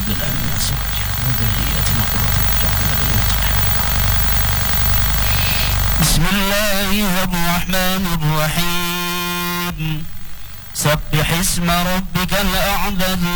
بالله من أزواجنا وذرياتنا قرة أعين للمتقين. بسم الله الرحمن الرحيم. سبح اسم ربك الأعلى